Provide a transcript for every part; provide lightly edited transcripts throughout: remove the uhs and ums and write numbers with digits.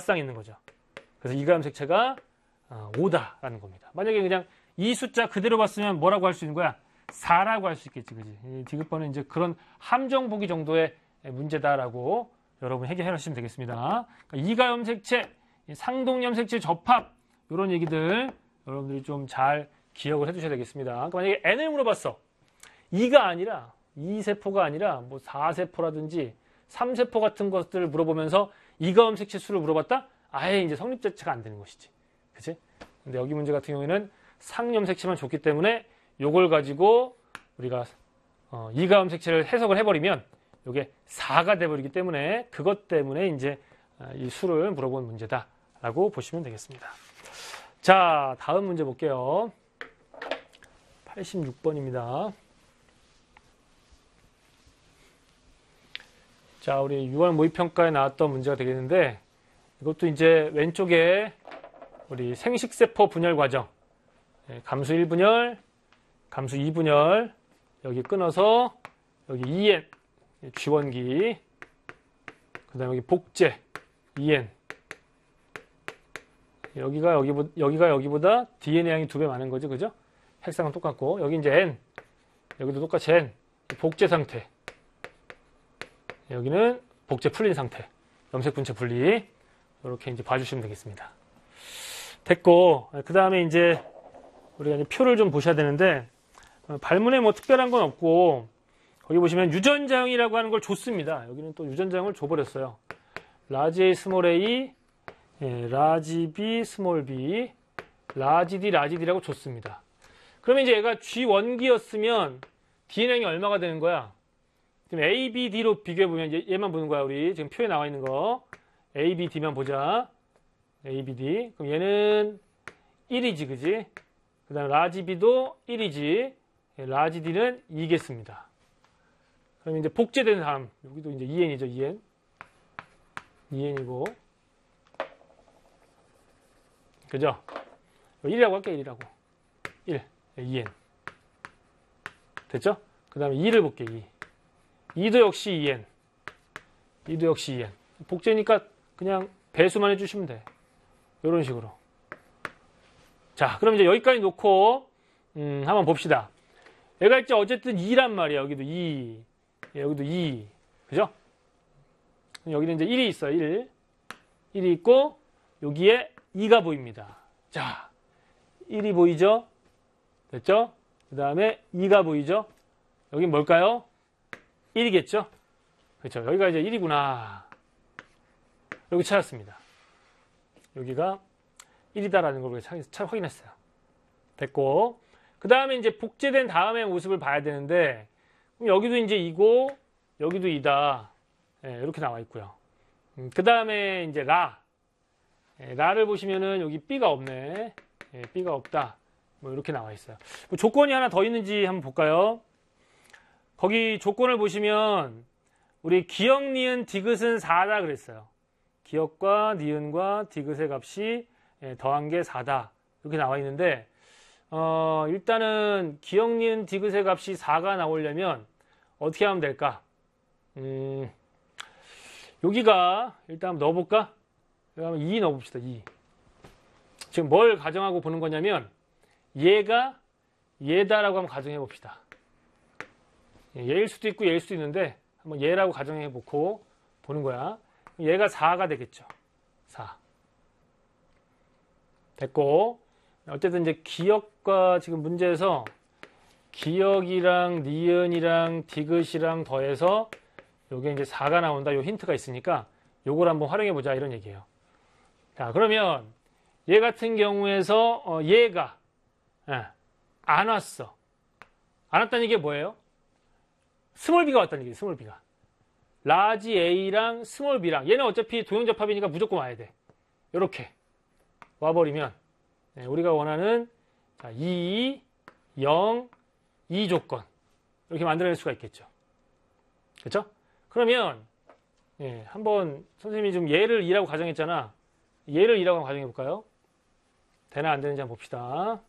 합상 있는 거죠. 그래서 이가염색체가 5다라는 겁니다. 만약에 그냥 이 숫자 그대로 봤으면 뭐라고 할 수 있는 거야? 4라고 할 수 있겠지, 그지? 디귿번은 이제 그런 함정 보기 정도의 문제다라고 여러분 해결해 하시면 되겠습니다. 그러니까 이가염색체, 상동염색체 접합 이런 얘기들 여러분들이 좀 잘 기억을 해두셔야 되겠습니다. 그러니까 만약에 N을 물어봤어. 2가 아니라 2세포가 아니라 뭐 4세포라든지 3세포 같은 것들을 물어보면서 이가염색체 수를 물어봤다? 아예 이제 성립 자체가 안 되는 것이지. 그치? 근데 여기 문제 같은 경우에는 상염색체만 줬기 때문에 요걸 가지고 우리가 이가염색체를 해석을 해버리면 요게 4가 돼버리기 때문에 그것 때문에 이제 이 수를 물어본 문제다라고 보시면 되겠습니다. 자, 다음 문제 볼게요. 86번입니다. 자, 우리 6월 모의평가에 나왔던 문제가 되겠는데 이것도 이제 왼쪽에 우리 생식세포 분열 과정, 감수 1분열, 감수 2분열, 여기 끊어서 여기 2N, G원기, 그 다음에 여기 복제, 2N, 여기가 여기보다 DNA 양이 2배 많은 거죠, 그죠? 핵상은 똑같고, 여기 이제 N, 여기도 똑같이 N, 복제 상태, 여기는 복제 풀린 상태, 염색 분체 분리, 이렇게 이제 봐주시면 되겠습니다. 됐고, 그 다음에 이제 우리가 이제 표를 좀 보셔야 되는데, 발문에 뭐 특별한 건 없고, 거기 보시면 유전자형이라고 하는 걸 줬습니다. 여기는 또 유전자형을 줘버렸어요. 라지 A, 스몰 A, 라지 B, 스몰 B, 라지 D, 라지 D라고 줬습니다. 그러면 이제 얘가 G원기였으면 DNA형이 얼마가 되는 거야? 지금 A, B, D로 비교해보면 얘만 보는 거야. 우리 지금 표에 나와 있는 거. A, B, D만 보자. A, B, D. 그럼 얘는 1이지, 그지? 그 다음 라지 B도 1이지. 라지 D는 2겠습니다. 그럼 이제 복제된 다음, 여기도 이제 2N이죠, 2N. 2N이고. 그죠? 1이라고 할게, 1이라고. 1, 2N. 됐죠? 그 다음에 2를 볼게, 2. 2도 역시 2N. 2도 역시 2N. 복제니까 그냥 배수만 해주시면 돼. 이런 식으로. 자, 그럼 이제 여기까지 놓고, 한번 봅시다. 얘가 있죠? 어쨌든 2란 말이야. 여기도 2. 여기도 2. 그죠? 여기는 이제 1이 있어요. 1. 1이 있고, 여기에 2가 보입니다. 자, 1이 보이죠? 됐죠? 그 다음에 2가 보이죠? 여긴 뭘까요? 1이겠죠? 그렇죠. 여기가 이제 1이구나. 여기 찾았습니다. 여기가 1이다라는 걸 우리가 확인했어요. 됐고, 그 다음에 이제 복제된 다음의 모습을 봐야 되는데, 그럼 여기도 이제 2고, 여기도 2다. 이렇게 나와 있고요. 그 다음에 이제 라를 보시면은 여기 B가 없네. B가 없다. 뭐 이렇게 나와 있어요. 뭐 조건이 하나 더 있는지 한번 볼까요? 거기 조건을 보시면 우리 기역, 니은, 디귿은 4다 그랬어요. 기역과 니은과 디귿의 값이 더한 게 4다. 이렇게 나와 있는데 일단은 기역, 니은, 디귿의 값이 4가 나오려면 어떻게 하면 될까? 여기가 일단 한번 넣어볼까? 여기 한번 2 넣어봅시다. 2. 지금 뭘 가정하고 보는 거냐면 얘가 얘다라고 한번 가정해 봅시다. 얘일 수도 있고 얘일 수도 있는데 한번 얘라고 가정해 보고 보는 거야. 얘가 4가 되겠죠. 4. 됐고, 어쨌든 이제 기역과 지금 문제에서 기역이랑 니은이랑 디귿이랑 더해서 요게 이제 4가 나온다. 요 힌트가 있으니까 요걸 한번 활용해 보자 이런 얘기예요. 자, 그러면 얘 같은 경우에서 얘가 안 왔어. 안 왔다는 얘기가 뭐예요? 스몰 b가 왔다는 얘기예요. 스몰 b가. 라지 A랑 스몰 b랑 얘는 어차피 도형접합이니까 무조건 와야 돼. 이렇게 와버리면 우리가 원하는 2, 0, 2 조건 이렇게 만들어낼 수가 있겠죠. 그렇죠? 그러면 한번 선생님이 좀 얘를 2라고 가정했잖아. 얘를 2라고 한번 가정해 볼까요? 되나 안 되는지 한번 봅시다.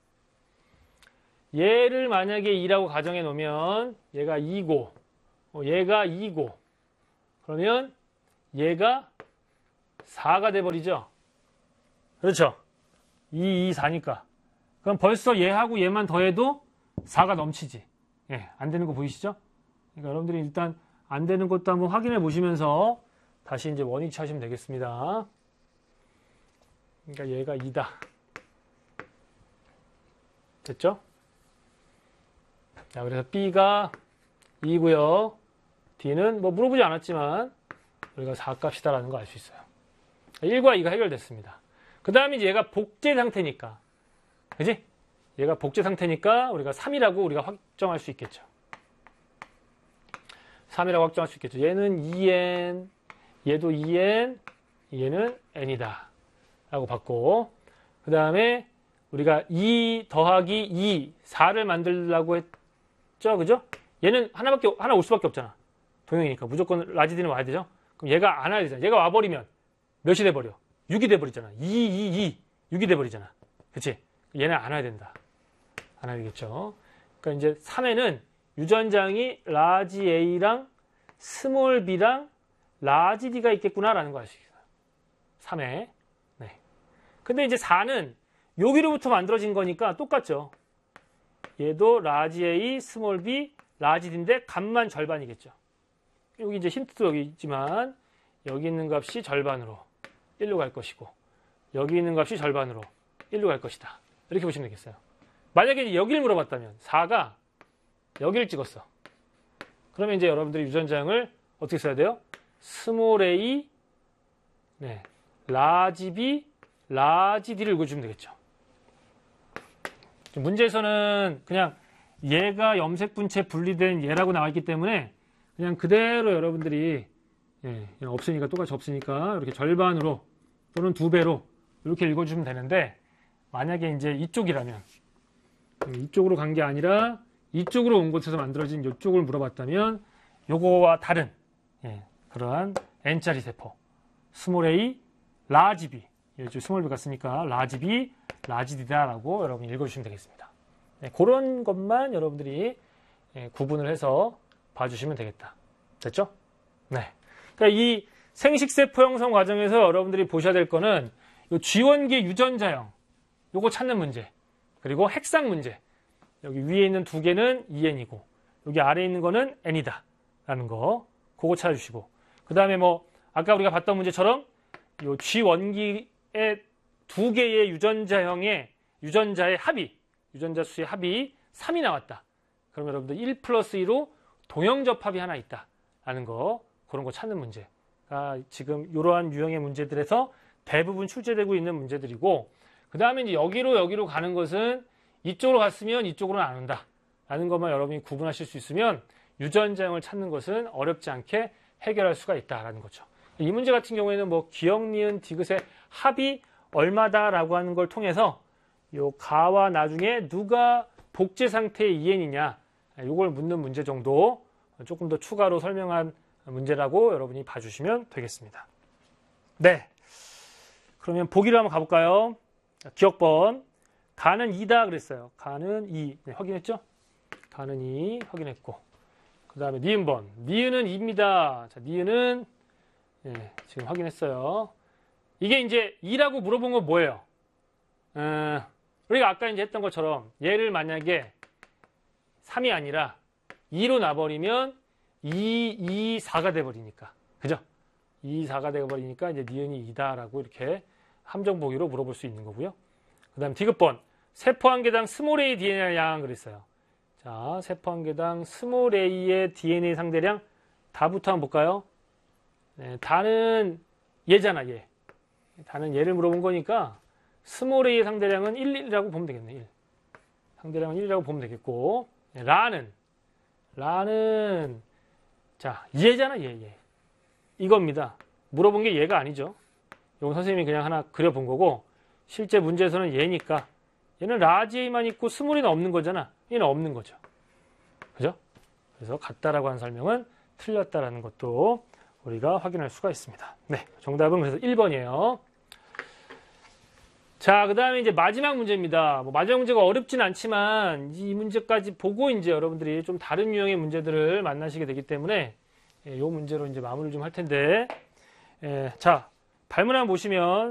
얘를 만약에 2라고 가정해 놓으면 얘가 2고 얘가 2고 그러면 얘가 4가 돼버리죠. 그렇죠. 2, 2, 4니까. 그럼 벌써 얘하고 얘만 더해도 4가 넘치지. 예, 안 되는 거 보이시죠? 그러니까 여러분들이 일단 안 되는 것도 한번 확인해 보시면서 다시 이제 원위치 하시면 되겠습니다. 그러니까 얘가 2다. 됐죠? 자, 그래서 B가 2고요. D는 뭐 물어보지 않았지만 우리가 4값이다라는 거 알 수 있어요. 1과 2가 해결됐습니다. 그 다음에 이제 얘가 복제 상태니까. 그지? 얘가 복제 상태니까 우리가 3이라고 우리가 확정할 수 있겠죠. 3이라고 확정할 수 있겠죠. 얘는 2n, 얘도 2n, 얘는 n이다. 라고 봤고, 그 다음에 우리가 2 더하기 2, 4를 만들려고 했죠. 그죠? 얘는 하나 올 수밖에 없잖아. 동형이니까. 무조건 라지 D는 와야 되죠. 그럼 얘가 안 와야 되잖아. 얘가 와버리면 몇이 돼버려? 6이 돼버리잖아. 6이 돼버리잖아. 그치? 얘는 안 와야 된다. 안 와야 되겠죠. 그러니까 이제 3에는 유전장이 라지 A랑 스몰 B랑 라지 D가 있겠구나라는 거 아시겠어요? 3에. 네. 근데 이제 4는 여기로부터 만들어진 거니까 똑같죠. 얘도 라지 A, 스몰 B, 라지 D인데 값만 절반이겠죠. 여기 이제 힌트도 여기 있지만 여기 있는 값이 절반으로 1로 갈 것이고 여기 있는 값이 절반으로 1로 갈 것이다. 이렇게 보시면 되겠어요. 만약에 이제 여기를 물어봤다면 4가 여기를 찍었어. 그러면 이제 여러분들이 유전자형을 어떻게 써야 돼요? 스몰 a, 네, 라지 b, 라지 d를 읽어주면 되겠죠. 문제에서는 그냥 얘가 염색분체 분리된 얘라고 나와 있기 때문에 그냥 그대로 여러분들이 그냥 없으니까 똑같이 없으니까 이렇게 절반으로 또는 2배로 이렇게 읽어주면 되는데 만약에 이제 이쪽이라면 이쪽으로 간 게 아니라 이쪽으로 온 곳에서 만들어진 이쪽을 물어봤다면 요거와 다른 그러한 n짜리 세포 스몰 a, 라지 b 요즘 스몰 b가 쓰니까 라지 b, 라지 d다라고 여러분이 읽어주시면 되겠습니다. 그런 것만 여러분들이 구분을 해서 봐주시면 되겠다. 됐죠? 네. 그러니까 이 생식세포 형성 과정에서 여러분들이 보셔야 될 거는 요 G1기 유전자형 요거 찾는 문제 그리고 핵상 문제 여기 위에 있는 두 개는 2n이고 여기 아래에 있는 거는 n이다 라는 거 그거 찾아주시고 그 다음에 뭐 아까 우리가 봤던 문제처럼 요 G1기의 두 개의 유전자의 합이 유전자 수의 합이 3이 나왔다. 그러면 여러분들 1 플러스 2로 동형접합이 하나 있다 라는 거 그런 거 찾는 문제가 지금 이러한 유형의 문제들에서 대부분 출제되고 있는 문제들이고 그 다음에 이제 여기로 가는 것은 이쪽으로 갔으면 이쪽으로는 안 온다 라는 것만 여러분이 구분하실 수 있으면 유전자형을 찾는 것은 어렵지 않게 해결할 수가 있다라는 거죠. 이 문제 같은 경우에는 뭐 기역, 니은, 디귿의 합이 얼마다라고 하는 걸 통해서 요 가와 나중에 누가 복제 상태의 2n이냐 이걸 묻는 문제 정도 조금 더 추가로 설명한 문제라고 여러분이 봐주시면 되겠습니다. 네, 그러면 보기로 한번 가볼까요? 기억번 가는 2다 그랬어요. 가는 2 네, 확인했죠? 가는 2 확인했고 그 다음에 니은번 니은은 2입니다. 자, 니은은 지금 확인했어요. 이게 이제 2라고 물어본 건 뭐예요? 우리가 아까 이제 했던 것처럼 얘를 만약에 3이 아니라 2로 놔버리면 2, 4가 돼버리니까 그죠? 2, 4가 돼버리니까 이제 니은이 2다라고 이렇게 함정보기로 물어볼 수 있는 거고요. 그 다음 디귿번 세포 한 개당 스몰 a DNA 양 그랬어요. 자, 세포 한 개당 스몰 a의 DNA 상대량 다부터 한번 볼까요? 네, 다는 얘잖아 얘. 다는 얘를 물어본 거니까 스몰 a의 상대량은 1이라고 보면 되겠네. 1. 상대량은 1이라고 보면 되겠고 네, 라는 자 얘잖아 얘. 이겁니다. 물어본 게 얘가 아니죠. 이건 선생님이 그냥 하나 그려본 거고 실제 문제에서는 얘니까 얘는 라지 A만 있고 스몰이는 없는 거잖아. 얘는 없는 거죠. 그죠? 그래서 같다라고 한 설명은 틀렸다라는 것도 우리가 확인할 수가 있습니다. 네, 정답은 그래서 1번이에요. 자, 그 다음에 이제 마지막 문제입니다. 뭐 마지막 문제가 어렵진 않지만 이 문제까지 보고 이제 여러분들이 좀 다른 유형의 문제들을 만나시게 되기 때문에 이 문제로 이제 마무리를 좀 할 텐데 자, 발문 한번 보시면